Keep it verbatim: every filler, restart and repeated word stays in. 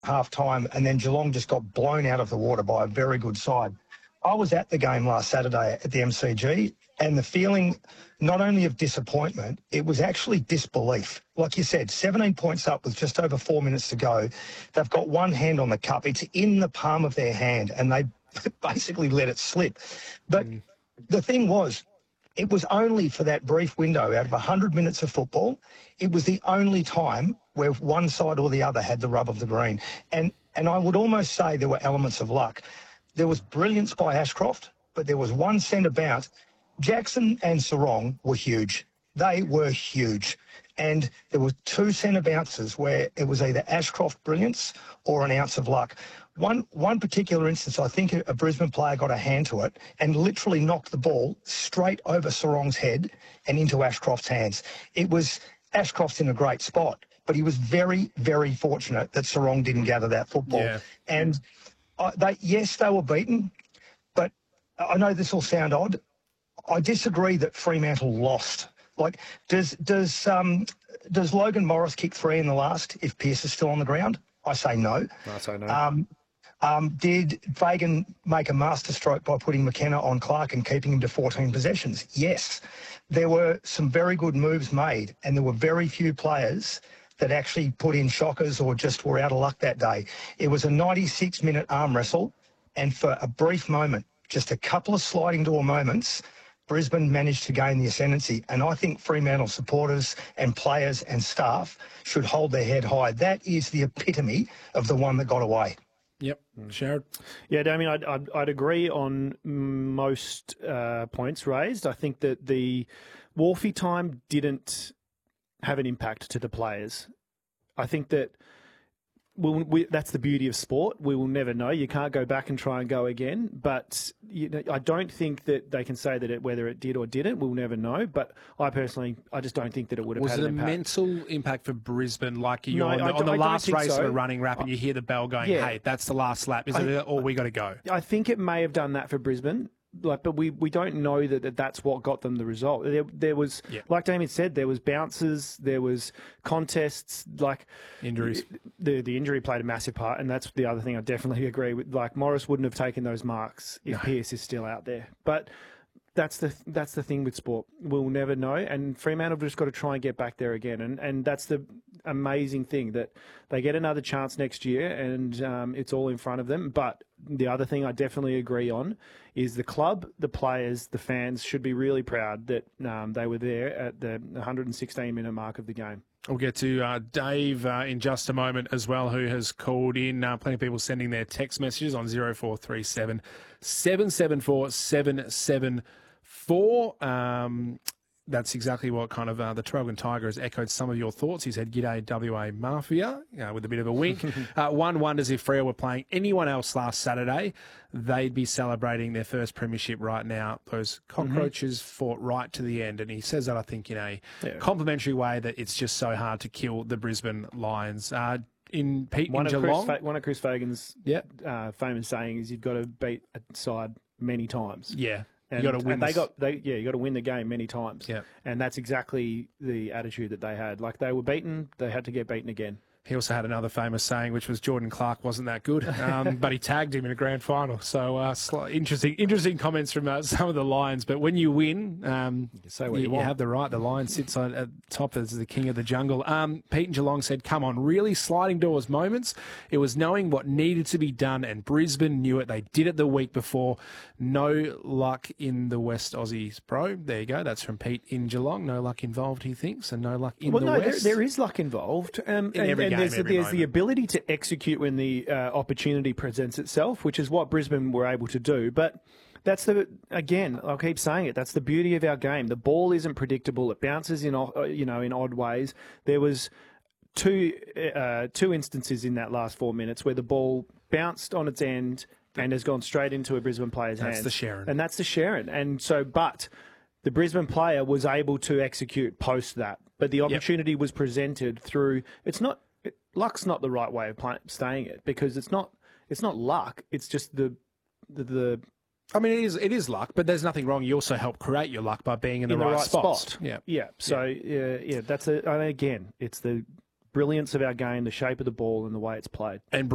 half-time, and then Geelong just got blown out of the water by a very good side. I was at the game last Saturday at the M C G, and the feeling not only of disappointment, it was actually disbelief. Like you said, seventeen points up with just over four minutes to go. They've got one hand on the cup. It's in the palm of their hand, and they basically let it slip. But mm. the thing was, it was only for that brief window out of one hundred minutes of football. It was the only time where one side or the other had the rub of the green. And, and I would almost say there were elements of luck. There was brilliance by Ashcroft, but there was one centre bounce. Jackson and Sarong were huge. They were huge. And there were two centre bounces where it was either Ashcroft brilliance or an ounce of luck. One one particular instance, I think a Brisbane player got a hand to it and literally knocked the ball straight over Sarong's head and into Ashcroft's hands. It was Ashcroft's in a great spot, but he was very, very fortunate that Sarong didn't gather that football. Yeah. And I, they, yes, they were beaten, but I know this will sound odd. I disagree that Fremantle lost. Like, does does um, does Logan Morris kick three in the last if Pearce is still on the ground? I say no. I say no. Um, um, did Fagan make a masterstroke by putting McKenna on Clark and keeping him to fourteen possessions? Yes. There were some very good moves made, and there were very few players that actually put in shockers or just were out of luck that day. It was a ninety-six minute arm wrestle, and for a brief moment, just a couple of sliding door moments, Brisbane managed to gain the ascendancy. And I think Fremantle supporters and players and staff should hold their head high. That is the epitome of the one that got away. Yep. Sherrod? Yeah, Damien, I'd, I'd, I'd agree on most uh, points raised. I think that the Wharfie time didn't have an impact to the players. I think that we'll, we, that's the beauty of sport. We will never know. You can't go back and try and go again. But you know, I don't think that they can say that it, whether it did or didn't, we'll never know. But I personally, I just don't think that it would have was had it an impact. Was it a mental impact for Brisbane? Like you're no, on the, I, on the I last race so. of a running wrap and you hear the bell going, yeah. hey, that's the last lap. Is I, it or we got to go? I think it may have done that for Brisbane. Like, but we, we don't know that, that that's what got them the result. There, there was, yeah. like Damien said, there was bounces, there was contests, like injuries. The the injury played a massive part, and that's the other thing I definitely agree with. Like Morris wouldn't have taken those marks if no. Pearce is still out there. But that's the that's the thing with sport. We'll never know, and Fremantle have just got to try and get back there again. And and that's the amazing thing, that they get another chance next year, and um, it's all in front of them. But the other thing I definitely agree on is the club, the players, the fans should be really proud that um, they were there at the one hundred sixteen minute mark of the game. We'll get to uh, Dave uh, in just a moment as well, who has called in. Uh, plenty of people sending their text messages on zero four three seven, seven seven four, seven seven four. Um, that's exactly what kind of uh, the Traralgon Tiger has echoed some of your thoughts. He said, "G'day, W A Mafia," uh, with a bit of a wink. uh, one wonders if Freo were playing anyone else last Saturday, they'd be celebrating their first premiership right now. Those cockroaches mm-hmm. fought right to the end. And he says that, I think, in a yeah. complimentary way, that it's just so hard to kill the Brisbane Lions. Uh, in Pete one in of Geelong. Chris Fa- one of Chris Fagan's yep. uh, famous saying is you've got to beat a side many times. Yeah. And, you got to win. And they got, they, yeah, you got to win the game many times. Yeah. And that's exactly the attitude that they had. Like, they were beaten, they had to get beaten again. He also had another famous saying, which was Jordan Clark wasn't that good, um, but he tagged him in a grand final. So uh, interesting interesting comments from uh, some of the Lions. But when you win, um, you, say what you, you, you have the right. The Lion sits on, at top as the king of the jungle. Um, Pete and Geelong said, come on, really sliding doors moments. It was knowing what needed to be done, and Brisbane knew it. They did it the week before. No luck in the West Aussies, bro. There you go. That's from Pete in Geelong. No luck involved, he thinks, and no luck in well, the no, West. Well, no, there is luck involved. Um, in and, every and game, there's, every there's moment. the ability to execute when the uh, opportunity presents itself, which is what Brisbane were able to do. But that's the, again, I'll keep saying it, that's the beauty of our game. The ball isn't predictable. It bounces in, you know, in odd ways. There was two uh, two instances in that last four minutes where the ball bounced on its end and has gone straight into a Brisbane player's that's hands. That's the Sharon. And that's the Sharon. And so, but the Brisbane player was able to execute post that. But the opportunity yep. was presented through, it's not, it, luck's not the right way of play, staying it, because it's not, it's not luck. It's just the, the, the I mean, it is it is luck, but there's nothing wrong. You also help create your luck by being in the, in right, the right spot. spot. Yeah. Yeah. So, yeah, yeah that's a, I mean, again, it's the brilliance of our game, the shape of the ball and the way it's played. And